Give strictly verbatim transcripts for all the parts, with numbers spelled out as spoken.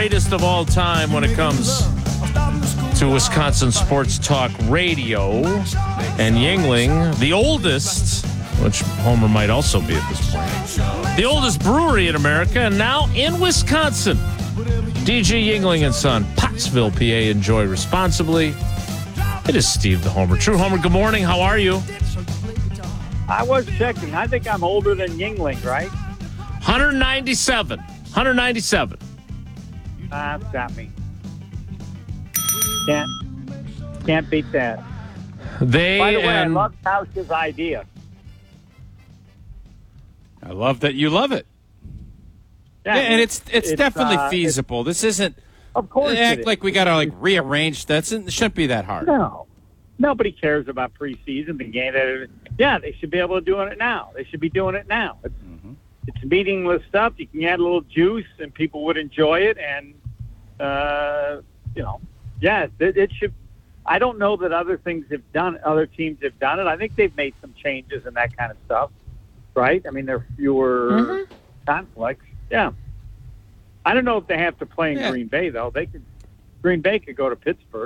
greatest of all time when it comes to Wisconsin sports talk radio. And Yuengling, the oldest, which Homer might also be at this point, the oldest brewery in America, and now in Wisconsin. D G Yuengling and Son, Pottsville, P A. Enjoy responsibly. It is Steve the Homer. True Homer, good morning. How are you? I was checking. I think I'm older than Yuengling, right? one ninety-seven. one ninety-seven. Ah, uh, got me. Can't, can't beat that. They By the way, and, I love Tausch's idea. I love that you love it. Yeah, yeah and it's it's, it's definitely uh, feasible. It's, this isn't. Of course, act it like we got to like rearrange. That's it shouldn't be that hard. No, nobody cares about preseason. The game that yeah, they should be able to do it now. They should be doing it now. It's, mm-hmm. it's meaningless stuff. You can add a little juice, and people would enjoy it. And uh, you know, yeah, it, it should. I don't know that other things have done. Other teams have done it. I think they've made some changes and that kind of stuff. Right? I mean, there are fewer mm-hmm. conflicts. Yeah. I don't know if they have to play in yeah. Green Bay, though. They could. Green Bay could go to Pittsburgh.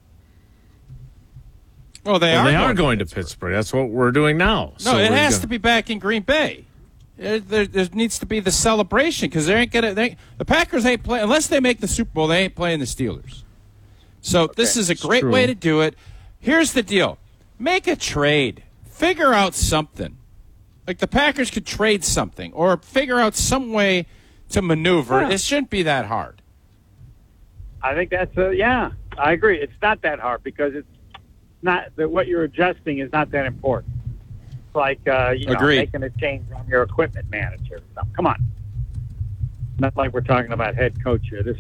Well, they well, are. They going are going to Pittsburgh. Pittsburgh. That's what we're doing now. No, so it has gonna... to be back in Green Bay. There, there, there needs to be the celebration because they ain't gonna. They, the Packers ain't playing unless they make the Super Bowl. They ain't playing the Steelers. So okay. this is a great True. way to do it. Here's the deal: make a trade. Figure out something. Like the Packers could trade something or figure out some way to maneuver. Yeah. It shouldn't be that hard. I think that's a, yeah, I agree. It's not that hard because it's not that what you're adjusting is not that important. It's like, uh, you know, Agreed. making a change on your equipment manager. So, come on. Not like we're talking about head coach here. This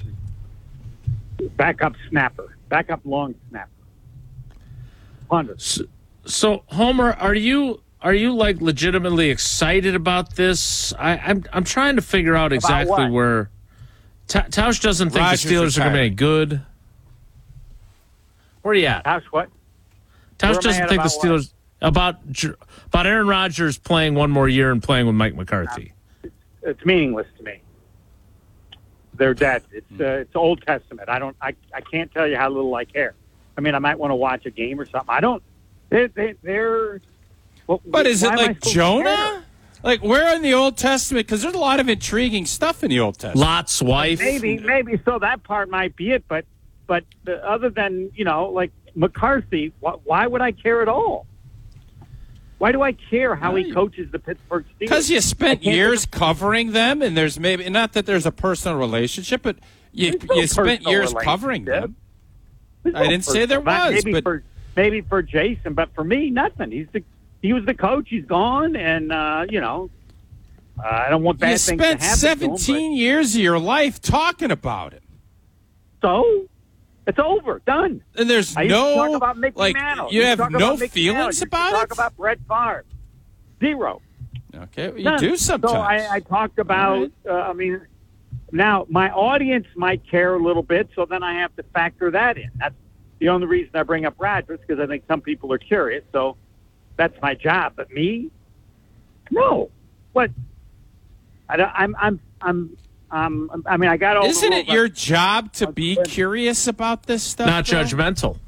is backup snapper, backup long snapper. Hundreds. So, so, Homer, are you are you like legitimately excited about this? I, I'm I'm trying to figure out exactly where. Ta- Tausch doesn't think Rodgers the Steelers are going to be any good. Where are you at? Tausch what? Tausch doesn't think the Steelers what? about about Aaron Rodgers playing one more year and playing with Mike McCarthy. It's, it's meaningless to me. They're dead. It's uh, it's Old Testament. I don't. I, I can't tell you how little I care. I mean, I might want to watch a game or something. I don't. They they they're. Well, but is it like Jonah? Like, where in the Old Testament? Because there's a lot of intriguing stuff in the Old Testament. Lot's wife. Maybe, maybe so. That part might be it. But, but uh, other than, you know, like McCarthy, wh- why would I care at all? Why do I care how he coaches the Pittsburgh Steelers? Because you spent years covering them, and there's maybe not that there's a personal relationship, but you no you spent years covering them. No I didn't say there was, maybe but for maybe for Jason, but for me, nothing. He's the He was the coach. He's gone, and uh, you know, uh, I don't want bad you things to happen. spent seventeen to him, years of your life talking about him. So it's over, done. And there's I used no to talk about Mickey like Mantle. you have talk no about feelings about talk it. Talk about Brett Favre. Zero. Okay, well, you None. do sometimes. So I, I talked about. Right. Uh, I mean, now my audience might care a little bit, so then I have to factor that in. That's the only reason I bring up Rodgers because I think some people are curious. So. That's my job, but me, no. What? I don't, I'm, I'm, I'm, um, I mean, I got all. Isn't it your job to be curious about this stuff? Not though? judgmental.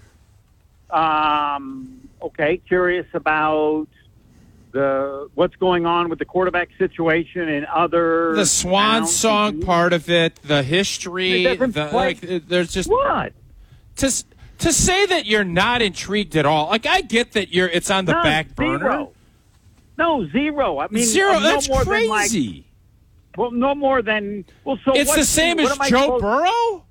Um. Okay. Curious about the what's going on with the quarterback situation and other the swan song part of it, the history. It doesn't the, play- like, there's just what? To to say that you're not intrigued at all. Like I get that you're. It's on the None, back burner. Zero. No, zero. I mean, Zero. no That's more crazy. Than like, well, no more than well. So it's what, the same what as am I Joe supposed- Burrow.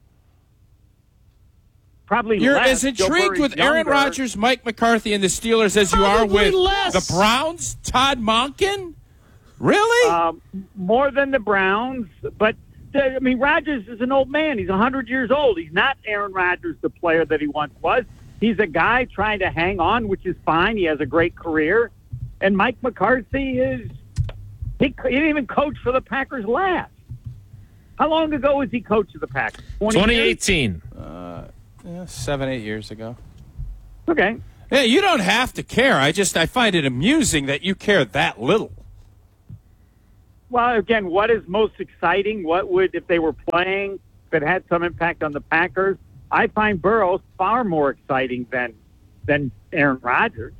Probably You're less. as intrigued Joe with Burrow's Aaron younger. Rodgers, Mike McCarthy, and the Steelers as you are Probably with less. the Browns, Todd Monken. Really? Um, more than the Browns, but uh, I mean, Rodgers is an old man. He's one hundred years old. He's not Aaron Rodgers, the player that he once was. He's a guy trying to hang on, which is fine. He has a great career. And Mike McCarthy is he, he didn't even coach for the Packers last. How long ago was he coach of the Packers? twenty eighteen. Uh, yeah, seven, eight years ago. Okay. Yeah, you don't have to care. I just I find it amusing that you care that little. Well, again, what is most exciting? What would, if they were playing it had some impact on the Packers. I find Burrow far more exciting than than Aaron Rodgers.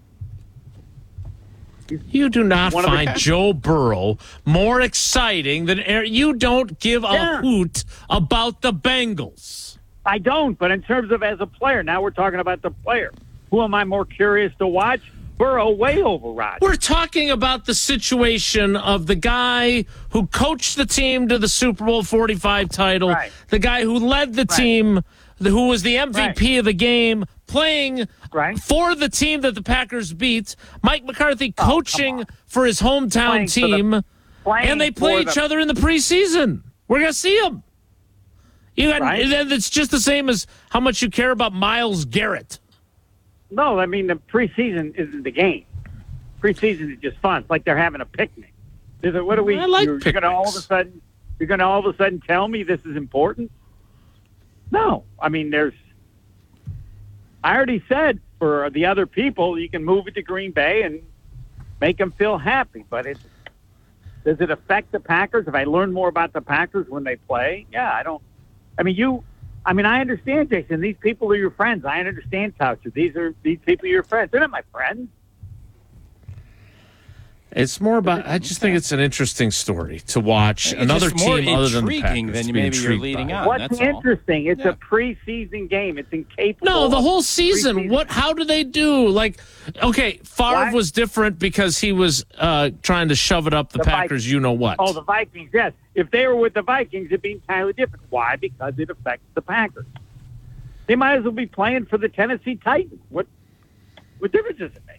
You do not One of the find guys- Joe Burrow more exciting than Aaron. You don't give a Yeah. hoot about the Bengals. I don't, but in terms of as a player, now we're talking about the player. Who am I more curious to watch? Burrow way over Rodgers. We're talking about the situation of the guy who coached the team to the Super Bowl forty-five title, Right. the guy who led the Right. team, the, who was the M V P Right. of the game, playing Right. for the team that the Packers beat. Mike McCarthy coaching for his hometown Playing for the- team, Playing and they play for each the- other in the preseason. We're going to see them. You got, Right. It's just the same as how much you care about Myles Garrett. No, I mean the preseason isn't the game. Preseason is just fun. It's like they're having a picnic. Is it, what are we? I like you're, you're going to all of a picnics. sudden, you're going to all of a sudden tell me this is important? No, I mean there's. I already said for the other people, you can move it to Green Bay and make them feel happy. But it does it affect the Packers? If I learn more about the Packers when they play, yeah, I don't. I mean you. I mean, I understand, Jason. These people are your friends. I understand, Toucher. These are these people are your friends. They're not my friends. It's more about. I just think it's an interesting story to watch. It's Another just more team other than the intriguing Packers than to be maybe you're intrigued leading by. on. What's that's all. interesting? It's Yeah. a preseason game. It's incapable. No, the of whole season. preseason. What? How do they do? Like, okay, Favre Why? was different because he was uh, trying to shove it up the, The Packers. Vikings. You know what? Oh, the Vikings. Yes, if they were with the Vikings, it'd be entirely different. Why? Because it affects the Packers. They might as well be playing for the Tennessee Titans. What? What difference does it make?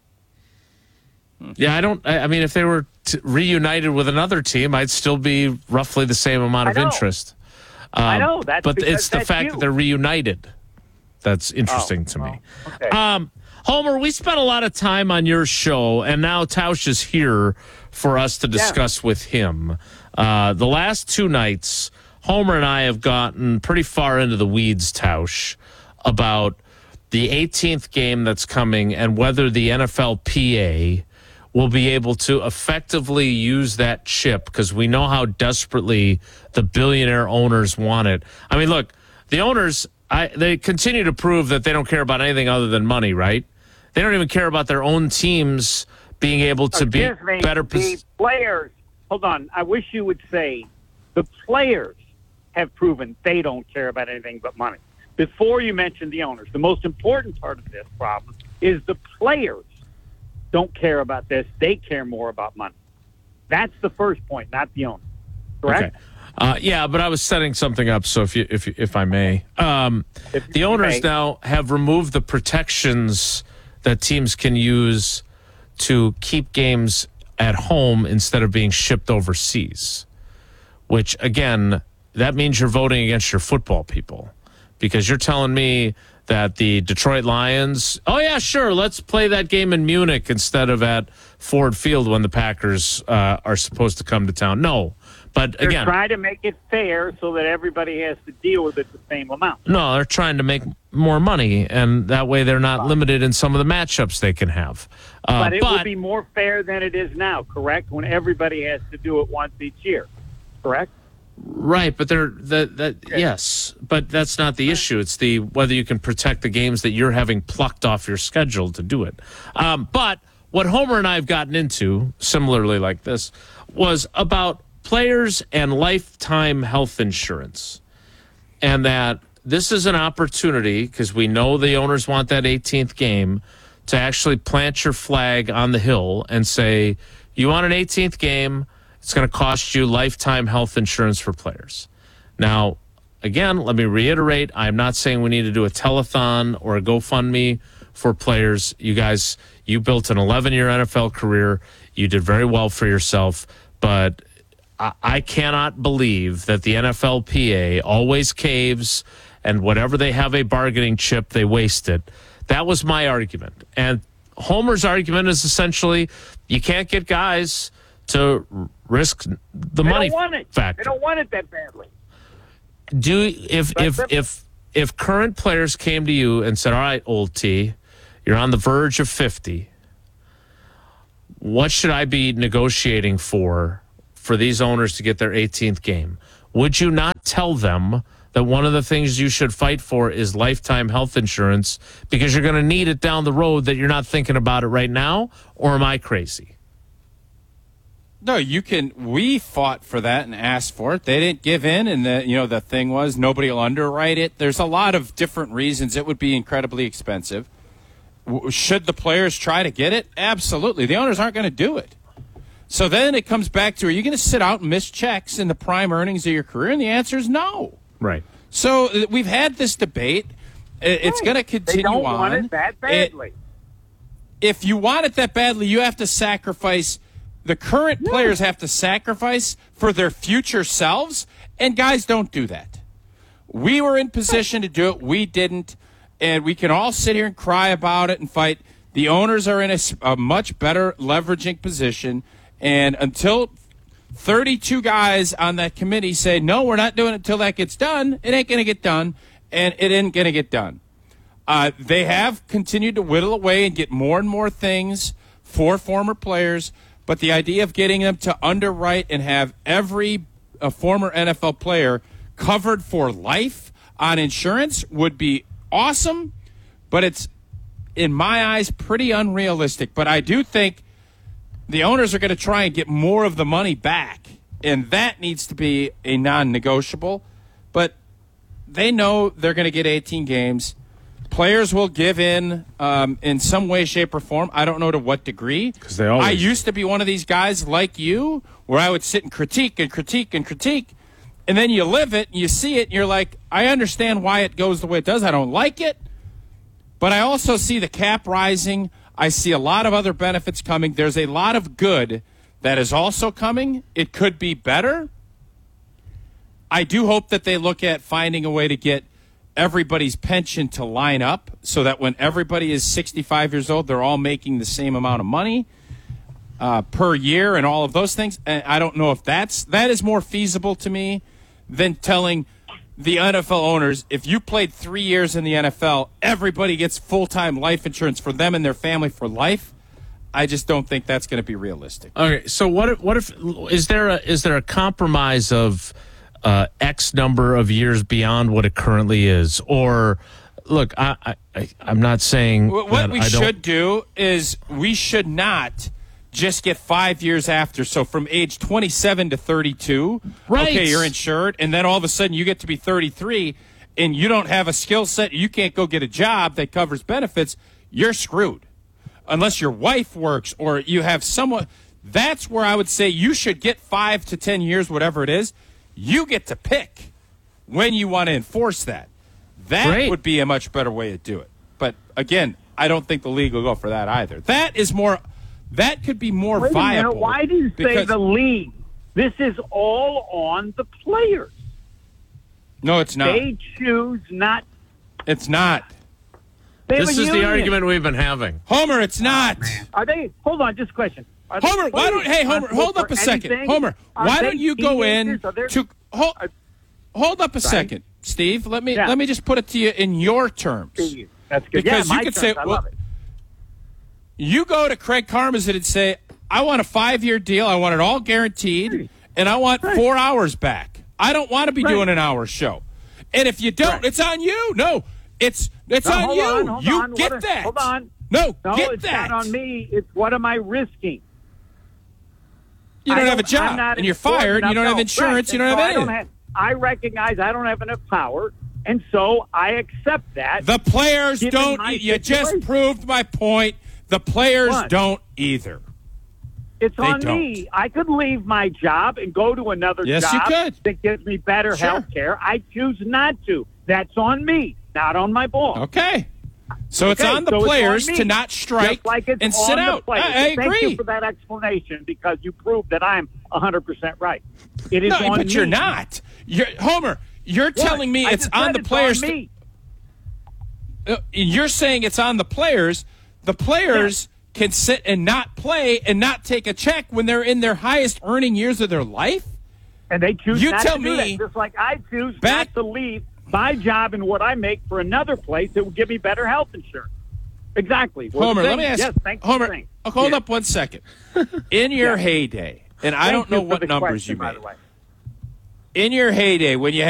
Yeah, I don't. I, I mean, if they were t- reunited with another team, I'd still be roughly the same amount of I know. interest. Um, I know, that's but because it's the that's fact you. that they're reunited that's interesting to me. Oh, okay. Um, Homer, we spent a lot of time on your show, and now Tausch is here for us to discuss with him. Uh, the last two nights, Homer and I have gotten pretty far into the weeds, Tausch, about the eighteenth game that's coming and whether the N F L P A will be able to effectively use that chip, because we know how desperately the billionaire owners want it. I mean, look, the owners, I, they continue to prove that they don't care about anything other than money, right? They don't even care about their own teams being able to be Excuse me, better the positioned. players. Hold on. I wish you would say the players have proven they don't care about anything but money. Before you mention the owners, the most important part of this problem is the players don't care about this. They care more about money. That's the first point, not the owners. Correct? Okay. Uh, yeah, but I was setting something up, so if you, if you- if I may, um, If the you owners may. now have removed the protections that teams can use to keep games at home instead of being shipped overseas. Which again, that means you're voting against your football people, because you're telling me that the Detroit Lions, oh yeah, sure, let's play that game in Munich instead of at Ford Field when the Packers uh, are supposed to come to town. No, but They're again, trying to make it fair so that everybody has to deal with it the same amount. no, they're trying to make more money, and that way they're not limited in some of the matchups they can have. Uh, But it will be more fair than it is now, correct? When everybody has to do it once each year, correct? Right, but they're that that yes, but that's not the issue. It's the whether you can protect the games that you're having plucked off your schedule to do it. Um, but what Homer and I have gotten into, similarly like this, was about players and lifetime health insurance, and that this is an opportunity, because we know the owners want that eighteenth game, to actually plant your flag on the hill and say, you want an eighteenth game, it's going to cost you lifetime health insurance for players. Now, again, let me reiterate, I'm not saying we need to do a telethon or a GoFundMe for players. You guys, you built an eleven-year N F L career. You did very well for yourself, but I, I cannot believe that the N F L P A always caves, and whatever they have a bargaining chip, they waste it. That was my argument. And Homer's argument is essentially you can't get guys to risk the They money don't want it. factor. They don't want it that badly. Do if That's if simple. if if current players came to you and said, "All right, old T, you're on the verge of fifty. What should I be negotiating for for these owners to get their eighteenth game? would you not tell them that one of the things you should fight for is lifetime health insurance because you're going to need it down the road, that you're not thinking about it right now? Or am I crazy? No, you can. We fought for that and asked for it. They didn't give in, and the you know the thing was nobody will underwrite it. There's a lot of different reasons. It would be incredibly expensive. Should the players try to get it? Absolutely. The owners aren't going to do it. So then it comes back to, are you going to sit out and miss checks in the prime earnings of your career? And the answer is no. Right. So uh, we've had this debate. It's Right. going to continue They don't on. want it that badly. It- if you want it that badly, you have to sacrifice. The current Yeah. players have to sacrifice for their future selves, and guys don't do that. We were in position to do it. We didn't, and we can all sit here and cry about it and fight. The owners are in a, s- a much better leveraging position, and until thirty-two guys on that committee say, no, we're not doing it until that gets done, it ain't going to get done, and it ain't going to get done. Uh, they have continued to whittle away and get more and more things for former players, but the idea of getting them to underwrite and have every uh, former N F L player covered for life on insurance would be awesome, but it's, in my eyes, pretty unrealistic. But I do think the owners are going to try and get more of the money back, and that needs to be a non-negotiable. But they know they're going to get eighteen games. Players will give in um, in some way, shape, or form. I don't know to what degree. 'Cause they always I do. used to be one of these guys like you, where I would sit and critique and critique and critique, and then you live it and you see it, and you're like, I understand why it goes the way it does. I don't like it, but I also see the cap rising. I see a lot of other benefits coming. There's a lot of good that is also coming. It could be better. I do hope that they look at finding a way to get everybody's pension to line up so that when everybody is sixty-five years old, they're all making the same amount of money uh, per year and all of those things. And I don't know if that's that is more feasible to me than telling the N F L owners, if you played three years in the N F L, everybody gets full-time life insurance for them and their family for life. I just don't think that's going to be realistic. Okay, so what if, what if is there a is there a compromise of uh, X number of years beyond what it currently is? Or look, I, I I'm not saying What that we I don't, should do is we should not just get five years after. So from age twenty-seven to thirty-two, Right. okay, you're insured, and then all of a sudden you get to be thirty-three, and you don't have a skill set, you can't go get a job that covers benefits, you're screwed. Unless your wife works or you have someone. That's where I would say you should get five to ten years, whatever it is. You get to pick when you want to enforce that. That Great. would be a much better way to do it. But again, I don't think the league will go for that either. That is more. That could be more Wait a viable. minute. Why do you say because- the league? This is all on the players. No, it's not. They choose not. It's not. They have This a is the union. argument we've been having. Homer, it's not. Are they? Hold on, just a question. Are they Homer, why don't? Hey, Homer, responsible hold up for a second. anything? Homer, Are why they don't you go in teenagers? Are there- to hold? Are- Hold up a second, Steve. Let me Yeah. let me just put it to you in your terms. That's good. Because yeah, you my could turn. say, I well, love it. You go to Craig Karmazin and say, I want a five-year deal. I want it all guaranteed, Right. and I want Right. four hours back. I don't want to be Right. doing an hour show. And if you don't, Right. it's on you. No, it's it's No, on hold you. on, hold you on. get What a- that. hold on. No, No, get it's that. not on me. It's what am I risking? You I don't have a I'm job, not and you're important fired. enough. You don't have No, insurance. right. You don't And have so I anything. have- I recognize I don't have enough power, and so I accept that. The players Given don't. my You just situation. proved my point. The players What? don't either. It's They on don't. me. I could leave my job and go to another Yes, you job could. that gives me better Sure. health care. I choose not to. That's on me, not on my boss. Okay. So it's Okay, on the so it's on players me. to not strike Just like it's and on sit the out. players. I, I Thank agree. you for that explanation because you proved that I'm one hundred percent right. It is No, on but me. you're not. You're Homer. You're What? telling me I it's just on said the it's players. On to- me. uh, you're saying it's on the players. The players can sit and not play and not take a check when they're in their highest earning years of their life. And they choose You not tell to do me- that, just like I choose Back- not to leave my job and what I make for another place that will give me better health insurance. Exactly. We're the Homer, let same. me ask yes, thanks for Homer. saying. uh, Hold Yeah. up one second. In your Yeah. heyday, and I Thank don't know you for what the numbers question, you by made. the way. in your heyday when you